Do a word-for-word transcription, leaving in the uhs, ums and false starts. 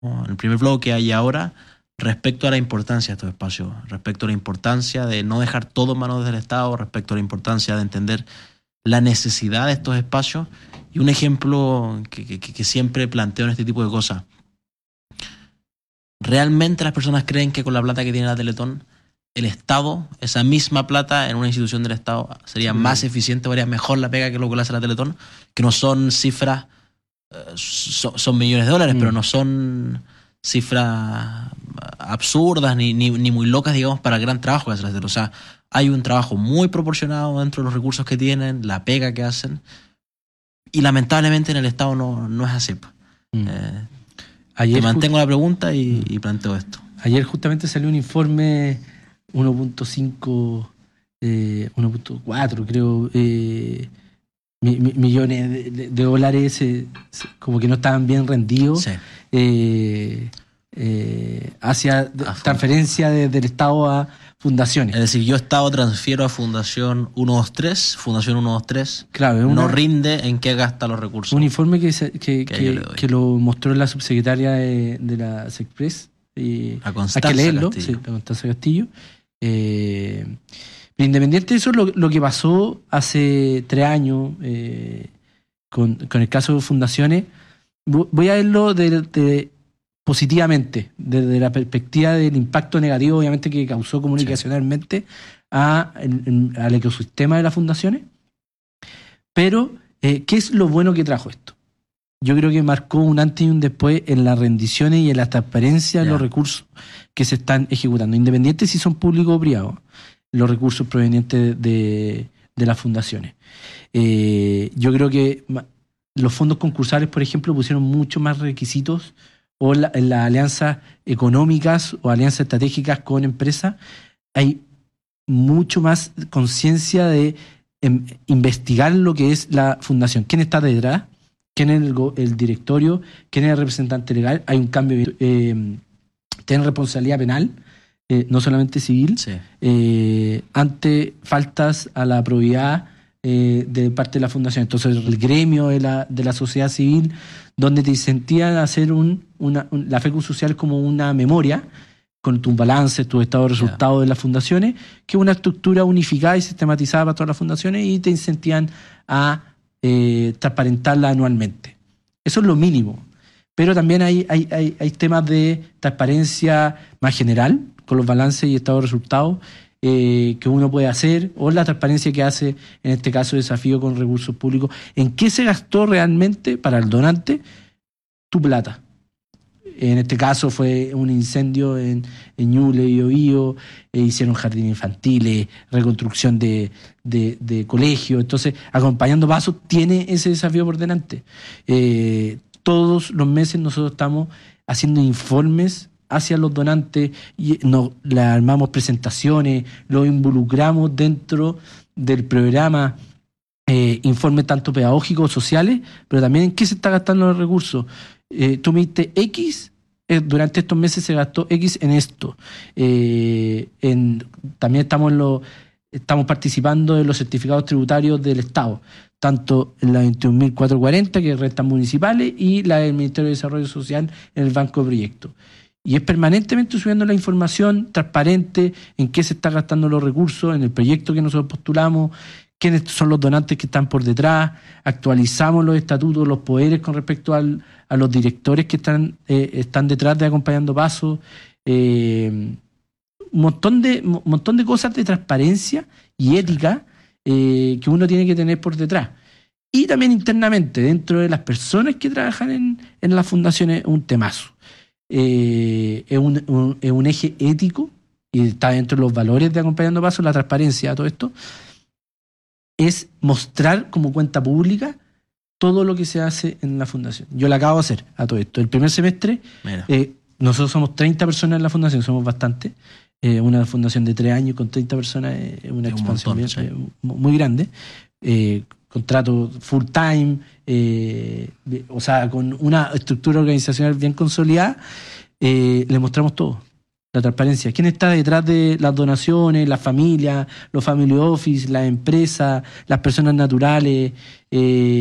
en el primer bloque hay ahora, respecto a la importancia de estos espacios, respecto a la importancia de no dejar todo en manos del Estado, respecto a la importancia de entender la necesidad de estos espacios. Y un ejemplo que, que, que siempre planteo en este tipo de cosas. ¿Realmente las personas creen que con la plata que tiene la Teletón, el Estado, esa misma plata en una institución del Estado, sería mm. más eficiente o haría mejor la pega que lo que le hace la Teletón? Que no son cifras, eh, so, son millones de dólares, mm. pero no son cifras absurdas ni, ni, ni muy locas, digamos, para el gran trabajo que hace la Teletón. O sea, hay un trabajo muy proporcionado dentro de los recursos que tienen, la pega que hacen, y lamentablemente en el Estado no, no es así. Mm. Eh, Ayer te mantengo just... la pregunta y, y planteo esto. Ayer justamente salió un informe uno punto cinco, eh, uno punto cuatro creo, eh, mi, mi, millones de, de, de dólares eh, como que no estaban bien rendidos. Sí. Eh, eh, hacia a transferencia de, del Estado a fundaciones. Es decir, yo Estado transfiero a Fundación ciento veintitrés, Fundación ciento veintitrés, claro, una, no rinde en qué gasta los recursos. Un informe que, se, que, que, que, que lo mostró la subsecretaria de, de la SECPRES. Y a Constanza hay que leerlo, Castillo. Sí, la Constanza Castillo. Eh, pero independiente de eso, lo, lo que pasó hace tres años eh, con, con el caso de fundaciones, voy a verlo de, de positivamente, desde la perspectiva del impacto negativo, obviamente, que causó comunicacionalmente sí. a, el, al ecosistema de las fundaciones. Pero, eh, ¿qué es lo bueno que trajo esto? Yo creo que marcó un antes y un después en las rendiciones y en la transparencia de yeah. los recursos que se están ejecutando, independientes si son públicos o privados, los recursos provenientes de, de las fundaciones. Eh, yo creo que los fondos concursales, por ejemplo, pusieron mucho más requisitos o la, en las alianzas económicas o alianzas estratégicas con empresas, hay mucho más conciencia de em, investigar lo que es la fundación. ¿Quién está detrás? ¿Quién es el, el directorio? ¿Quién es el representante legal? Hay un cambio. Eh, tienen responsabilidad penal, eh, no solamente civil, sí. eh, ante faltas a la probidad eh, de parte de la fundación. Entonces, el gremio de la, de la sociedad civil, donde te incentivan a hacer un, una, un, la FECU social como una memoria, con tus balances, tus estados de resultados yeah. de las fundaciones, que es una estructura unificada y sistematizada para todas las fundaciones, y te incentivan a Eh, transparentarla anualmente. Eso es lo mínimo. Pero también hay, hay, hay, hay temas de transparencia más general, con los balances y estados de resultados eh, que uno puede hacer, o la transparencia que hace, en este caso, Desafío con recursos públicos. ¿En qué se gastó realmente para el donante tu plata? En este caso fue un incendio en, en Ñuble y Biobío, eh, hicieron jardines infantiles, reconstrucción de, de, de colegios. Entonces, Acompañando Pasos tiene ese desafío por delante. Eh, todos los meses nosotros estamos haciendo informes hacia los donantes, y nos le armamos presentaciones, los involucramos dentro del programa, eh, informes tanto pedagógicos, sociales, pero también en qué se está gastando los recursos. Eh, tú me diste X, eh, durante estos meses se gastó X en esto. Eh, en, también estamos, en lo, estamos participando en los certificados tributarios del Estado, tanto en la veintiún mil cuatrocientos cuarenta, que restan municipales, y la del Ministerio de Desarrollo Social en el Banco de Proyectos. Y es permanentemente subiendo la información transparente en qué se están gastando los recursos, en el proyecto que nosotros postulamos, quiénes son los donantes que están por detrás, actualizamos los estatutos, los poderes con respecto al, a los directores que están, eh, están detrás de Acompañando Pasos, eh, un montón de, un montón de cosas de transparencia y ética eh, que uno tiene que tener por detrás. Y también internamente, dentro de las personas que trabajan en, en las fundaciones, un temazo. Eh, es, un, un, es un eje ético, y está dentro de los valores de Acompañando Pasos, la transparencia, todo esto, es mostrar como cuenta pública todo lo que se hace en la fundación. Yo la acabo de hacer a todo esto. El primer semestre, eh, nosotros somos treinta personas en la fundación, somos bastante. Eh, una fundación de tres años con treinta personas es una es expansión un montón, bien, sí. eh, muy grande. Eh, contrato full time, eh, o sea, con una estructura organizacional bien consolidada, eh, le mostramos todo. La transparencia. ¿Quién está detrás de las donaciones? Las familias, los family office, las empresas, las personas naturales, eh,